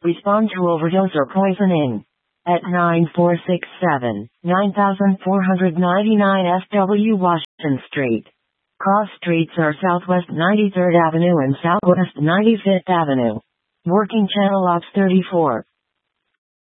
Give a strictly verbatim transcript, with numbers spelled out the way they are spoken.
Respond to overdose or poisoning. At nine four six seven, nine four nine nine F W Washington Street. Cross streets are Southwest ninety-third Avenue and Southwest ninety-fifth Avenue. Working Channel Ops thirty-four.